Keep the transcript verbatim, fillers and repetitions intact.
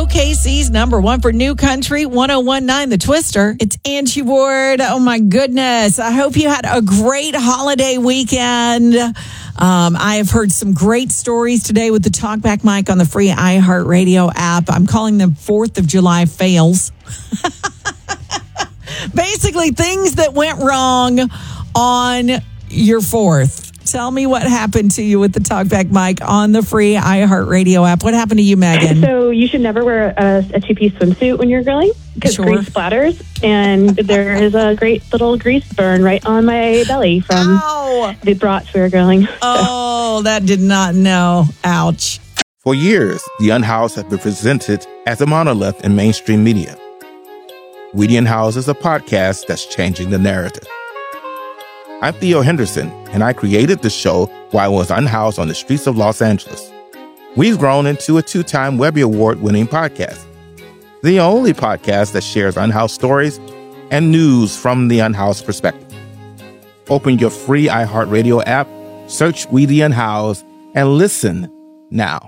K C's number one for New Country, one oh one point nine The Twister. It's Angie Ward. Oh, my goodness. I hope you had a great holiday weekend. Um, I have heard some great stories today with the Talkback Mic on the free iHeartRadio app. I'm calling them fourth of July fails. Basically, things that went wrong on your fourth. Tell me what happened to you with the Talkback Mic on the free iHeartRadio app. What happened to you, Megan? So you should never wear a, a two-piece swimsuit when you're grilling because Sure. grease splatters. And there is a great little grease burn right on my belly from Ow. the brats we were grilling. Oh, that did not know. Ouch. For years, The Unhoused has been presented as a monolith in mainstream media. We the Unhoused is a podcast that's changing the narrative. I'm Theo Henderson, and I created the show while I was unhoused on the streets of Los Angeles. We've grown into a two-time Webby Award-winning podcast, the only podcast that shares unhoused stories and news from the unhoused perspective. Open your free iHeartRadio app, search We the Unhoused, and listen now.